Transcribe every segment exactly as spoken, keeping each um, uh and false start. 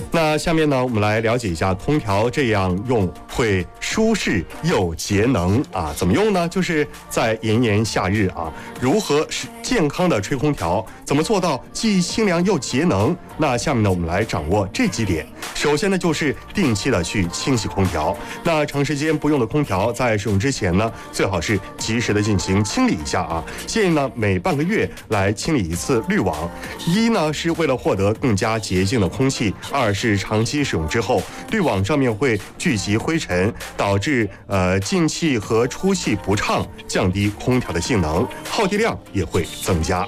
那下面呢，我们来了解一下空调这样用会舒适又节能啊？怎么用呢？就是在炎炎夏日啊，如何是健康的吹空调？怎么做到既清凉又节能？那下面呢，我们来掌握这几点。首先呢，就是定期的去清洗空调。那长时间不用的空调，在使用之前呢，最好是及时的进行清理一下啊。建议呢，每半个月来清理一次滤网。一呢，是为了获得更加洁净的空气；二是长期使用之后，滤网上面会聚集灰尘，导致呃进气和出气不畅，降低空调的性能，耗电量也会增加。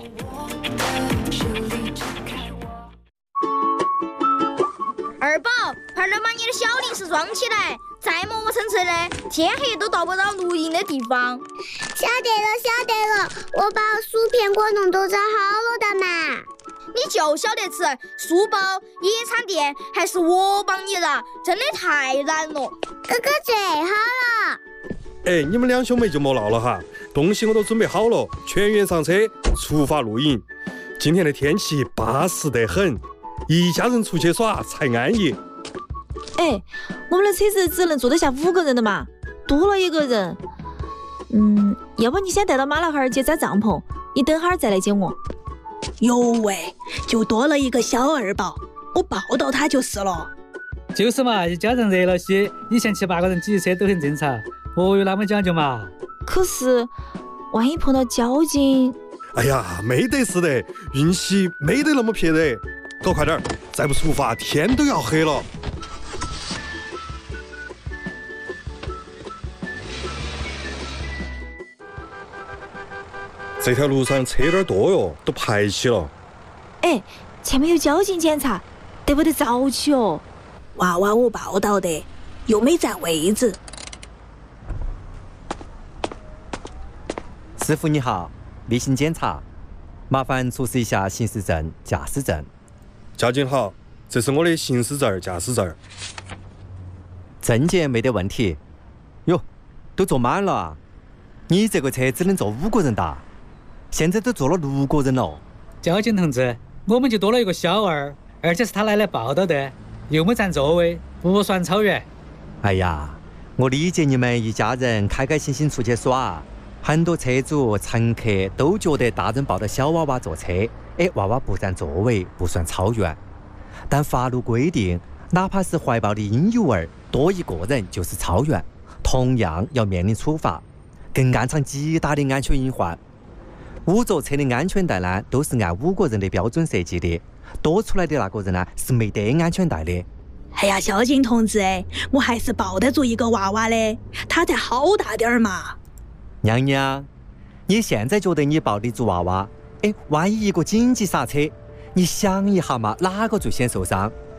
二宝，快点把你的小零食装起来，再磨磨蹭蹭的，天黑都到不到露营的地方。 晓得了，晓得了，我把薯片果冻都做好了的嘛。 你就晓得吃书包、野餐垫，还是我帮你的，真的太难了。 哥哥最好了。 哎，你们两兄妹就莫闹了哈，东西我都准备好了，全员上车，出发露营。今天的天气巴适得很，一家人出去耍才安逸。 哎，我们的车子只能坐得下五个人的嘛，多了一个人。嗯，要不你先带到马老汉儿去扎帐篷，你等会儿再来接我。 哟喂，就多了一个小二宝，我抱到他就是了。 就是嘛，一家人热闹些，以前七八个人挤车都很正常，何有那么讲究嘛？ 可是，万一碰到交警…… 哎呀，没得事的，运气没得那么撇的。搞快点，再不出发，天都要黑了。这条路上车有点多哟，都排起了。 哎，前面有交警检查，得不得早起哦？ 娃娃我抱到的，又没占位置。 师傅你好，例行检查，麻烦出示一下行驶证、驾驶证。 交警好，这是我的行驶证、驾驶证。 证件没得问题。哟，都坐满了啊！你这个车只能坐五个人的，现在都坐了六个人了。 交警同志，我们就多了一个小二，而且是他来来报道的，又没占座位，不算超员。 哎呀，我理解你们一家人开开心心出去耍，很多车主乘客都觉得大人抱着小娃娃坐车，哎，娃娃不占座位不算超员。但法律规定，哪怕是怀抱的婴幼儿多一个人就是超员，同样要面临处罚，更暗藏极大的安全隐患。五座车的安全带呢，都是按五个人的标准设计的，多出来的那个人呢是没得安全带的。 哎呀，交警同志，我还是抱得住一个娃娃的，他才好大点儿嘛。 娘娘，你现在觉得你抱得住娃娃？哎，万一一个紧急刹车，你想一下嘛，哪个最先受伤？